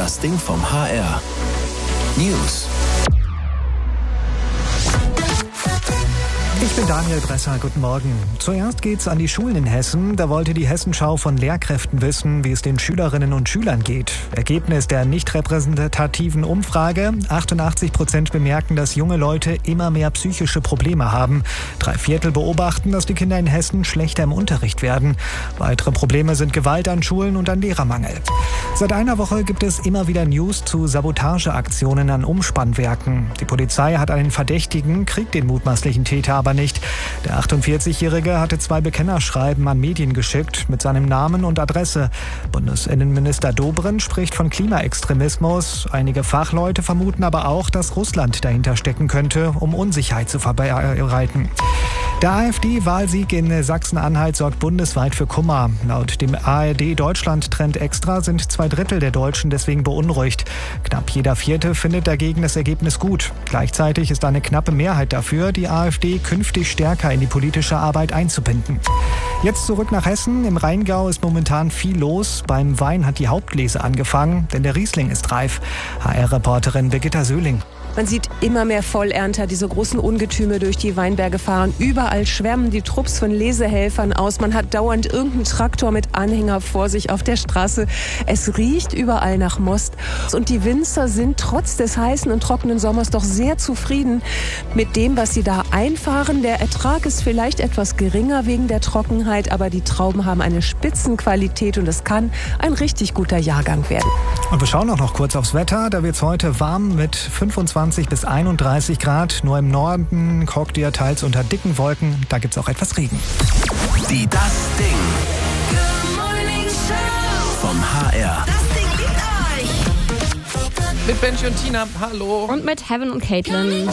Das Ding vom HR. News. Ich bin Daniel Bresser, guten Morgen. Zuerst geht's an die Schulen in Hessen. Da wollte die Hessenschau von Lehrkräften wissen, wie es den Schülerinnen und Schülern geht. Ergebnis der nicht repräsentativen Umfrage: 88% bemerken, dass junge Leute immer mehr psychische Probleme haben. 3/4 beobachten, dass die Kinder in Hessen schlechter im Unterricht werden. Weitere Probleme sind Gewalt an Schulen und ein Lehrermangel. Seit einer Woche gibt es immer wieder News zu Sabotageaktionen an Umspannwerken. Die Polizei hat einen Verdächtigen, kriegt den mutmaßlichen Täter aber nicht. Der 48-Jährige hatte 2 Bekennerschreiben an Medien geschickt mit seinem Namen und Adresse. Bundesinnenminister Dobrindt spricht von Klimaextremismus. Einige Fachleute vermuten aber auch, dass Russland dahinter stecken könnte, um Unsicherheit zu verbreiten. Der AfD-Wahlsieg in Sachsen-Anhalt sorgt bundesweit für Kummer. Laut dem ARD-Deutschland-Trend Extra sind 2/3 der Deutschen deswegen beunruhigt. Knapp jeder Vierte findet dagegen das Ergebnis gut. Gleichzeitig ist eine knappe Mehrheit dafür, die AfD künftig stärker in die politische Arbeit einzubinden. Jetzt zurück nach Hessen. Im Rheingau ist momentan viel los. Beim Wein hat die Hauptlese angefangen, denn der Riesling ist reif. HR-Reporterin Birgitta Söhling. Man sieht immer mehr Vollernter, diese großen Ungetüme durch die Weinberge fahren. Überall schwärmen die Trupps von Lesehelfern aus. Man hat dauernd irgendeinen Traktor mit Anhänger vor sich auf der Straße. Es riecht überall nach Most. Und die Winzer sind trotz des heißen und trockenen Sommers doch sehr zufrieden mit dem, was sie da einfahren. Der Ertrag ist vielleicht etwas geringer wegen der Trockenheit, aber die Trauben haben eine Spitzenqualität und es kann ein richtig guter Jahrgang werden. Und wir schauen auch noch kurz aufs Wetter. Da wird es heute warm mit 25 bis 31 Grad. Nur im Norden hockt ihr teils unter dicken Wolken. Da gibt es auch etwas Regen. Die Das Ding. Good Morning Show vom HR. Das Ding liebt euch. Mit Benji und Tina, hallo. Und mit Heaven und Caitlin.